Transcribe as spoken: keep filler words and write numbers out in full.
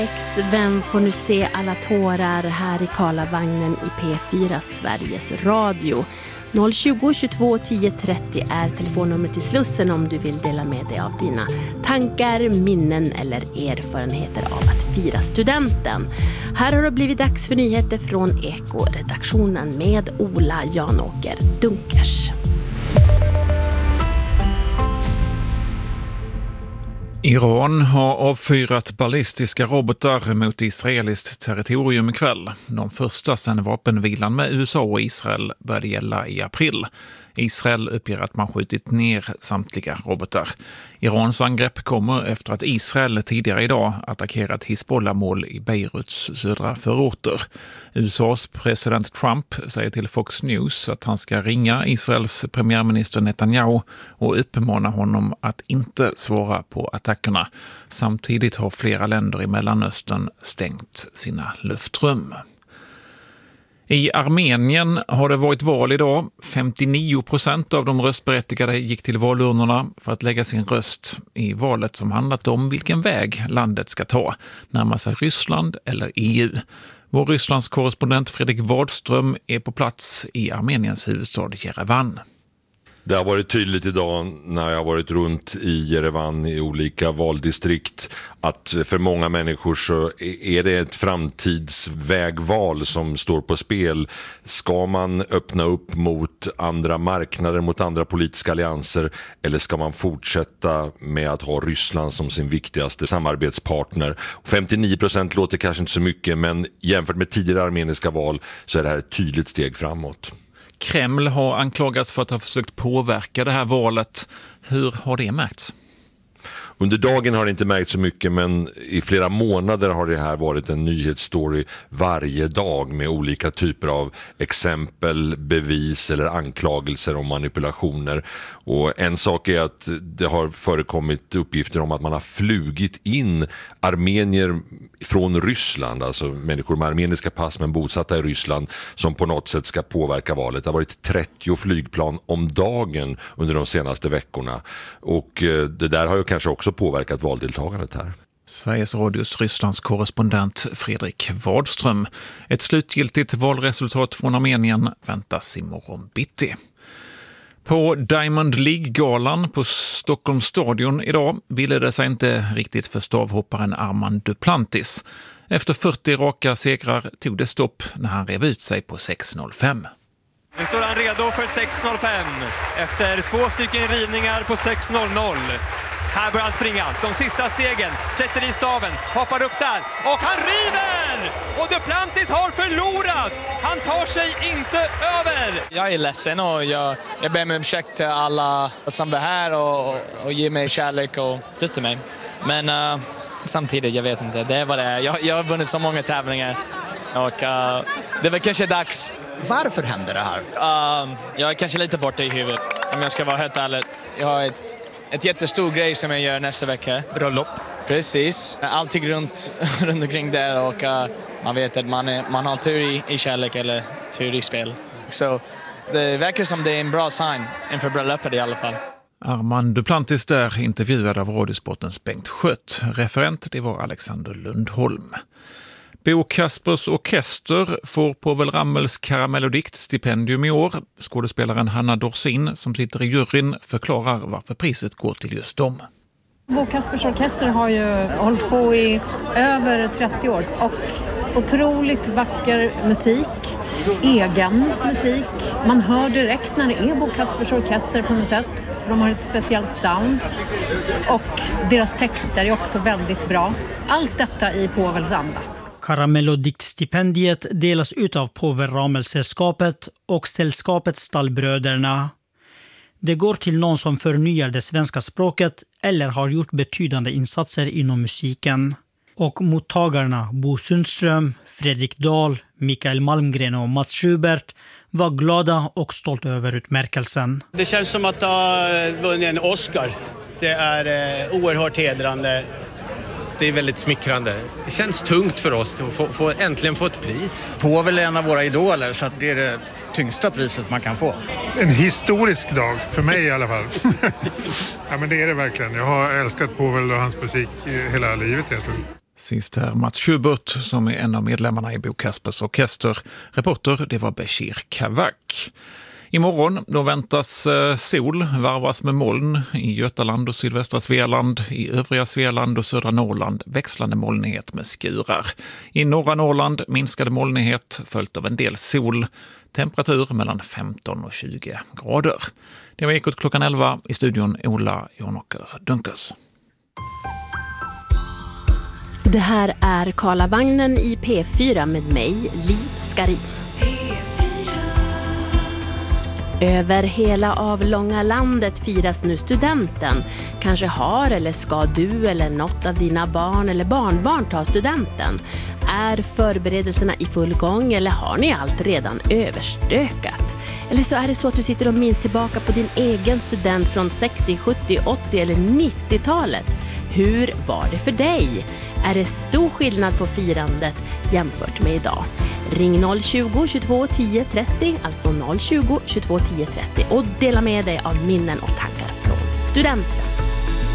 Vem får nu se alla tårar här i Karlavagnen i P fyra Sveriges Radio. noll tjugo, tjugotvå, tio trettio är telefonnumret till Slussen om du vill dela med dig av dina tankar, minnen eller erfarenheter av att fira studenten. Här har det blivit dags för nyheter från Eko-redaktionen med Ola Janåker Dunkers. Iran har avfyrat ballistiska robotar mot israeliskt territorium ikväll. De första sedan vapenvilan med U S A och Israel började gälla i april. Israel uppger att man skjutit ner samtliga robotar. Irans angrepp kommer efter att Israel tidigare idag attackerat Hizbollah-mål i Beiruts södra förorter. U S A:s president Trump säger till Fox News att han ska ringa Israels premiärminister Netanyahu och uppmana honom att inte svara på attackerna. Samtidigt har flera länder i Mellanöstern stängt sina luftrum. I Armenien har det varit val idag. femtionio procent av de röstberättigade gick till valurnorna för att lägga sin röst i valet som handlat om vilken väg landet ska ta, närma sig Ryssland eller E U. Vår Rysslands korrespondent Fredrik Wadström är på plats i Armeniens huvudstad Jerevan. Det har varit tydligt idag när jag har varit runt i Jerevan i olika valdistrikt att för många människor så är det ett framtidsvägval som står på spel. Ska man öppna upp mot andra marknader, mot andra politiska allianser, eller ska man fortsätta med att ha Ryssland som sin viktigaste samarbetspartner? femtionio procent låter kanske inte så mycket, men jämfört med tidigare armeniska val så är det här ett tydligt steg framåt. Kreml har anklagats för att ha försökt påverka det här valet. Hur har det märkts? Under dagen har det inte märkt så mycket, men i flera månader har det här varit en nyhetsstory varje dag med olika typer av exempel, bevis eller anklagelser om manipulationer. Och en sak är att det har förekommit uppgifter om att man har flugit in armenier från Ryssland, alltså människor med armeniska pass men bosatta i Ryssland, som på något sätt ska påverka valet. Det har varit trettio flygplan om dagen under de senaste veckorna, och det där har ju kanske också påverkat valdeltagandet här. Sveriges Radios Rysslands korrespondent Fredrik Wadström. Ett slutgiltigt valresultat från Armenien väntas imorgon bitti. På Diamond League-galan på Stockholms stadion idag ville det sig inte riktigt för stavhopparen Armand Duplantis. Efter fyrtio raka segrar tog det stopp när han rev ut sig på sex noll fem. Nu står han redo för sex noll fem efter två stycken rivningar på sex noll noll. Här börjar han springa, de sista stegen, sätter i staven, hoppar upp där och han river! Och Duplantis har förlorat! Han tar sig inte över! Jag är ledsen och jag, jag ber mig om ursäkt till alla som är här och, och ger mig kärlek och stöttar mig. Men uh, samtidigt, jag vet inte, det är vad det är. Jag, jag har vunnit så många tävlingar och uh, det är väl kanske dags. Varför händer det här? Uh, jag är kanske lite borta i huvudet, om jag ska vara helt ärlig. Jag har ett... Ett jättestor grej som jag gör nästa vecka. Bröllop. Precis. Allting runt, runt omkring där och uh, man vet att man, är, man har tur i, i kärlek eller tur i spel. Så det verkar som det är en bra sign inför bröllopet i alla fall. Armand Duplantis där, intervjuad av Radiosportens Bengt Schött. Referent, det var Alexander Lundholm. Bo Kaspers Orkester får Povel Ramels Karamell och dikt-stipendium i år. Skådespelaren Hanna Dorsin, som sitter i juryn, förklarar varför priset går till just dem. Bo Kaspers Orkester har ju hållit på i över trettio år och otroligt vacker musik, egen musik. Man hör direkt när det är Bo Kaspers Orkester på något sätt, för de har ett speciellt sound och deras texter är också väldigt bra. Allt detta i Povels anda. Karamell- och diktstipendiet delas ut av Povel Ramel-sällskapet och sällskapet Stallbröderna. Det går till någon som förnyar det svenska språket eller har gjort betydande insatser inom musiken. Och mottagarna Bo Sundström, Fredrik Dahl, Mikael Malmgren och Mats Schubert var glada och stolt över utmärkelsen. Det känns som att ha vunnit en Oscar. Det är eh, oerhört hedrande. Det är väldigt smickrande. Det känns tungt för oss att få, få, äntligen få ett pris. Povel är en av våra idoler, så att det är det tyngsta priset man kan få. En historisk dag, för mig i alla fall. Ja, men det är det verkligen. Jag har älskat Povel och hans musik hela livet egentligen. Sist här Mats Schubert som är en av medlemmarna i Bo Kaspers Orkester. Reporter, det var Bashir Kavak. Imorgon då väntas sol varvas med moln i Götaland och sydvästra Svealand, i övriga Svealand och södra Norrland växlande molnighet med skurar. I norra Norrland minskade molnighet följt av en del sol, temperatur mellan femton och tjugo grader. Det var Ekot klockan elva, i studion Ola Jonåker Dunkers. Det här är Karlavagnen i P fyra med mig, Li Skari. Över hela avlånga landet firas nu studenten. Kanske har eller ska du eller något av dina barn eller barnbarn ta studenten. Är förberedelserna i full gång eller har ni allt redan överstökat? Eller så är det så att du sitter och minns tillbaka på din egen student från sextio, sjuttio, åttio eller nittiotalet. Hur var det för dig? Är det stor skillnad på firandet jämfört med idag? Ring noll tjugo, tjugotvå, tio, trettio, alltså noll tjugo, tjugotvå, tio, trettio och dela med dig av minnen och tankar från studenten.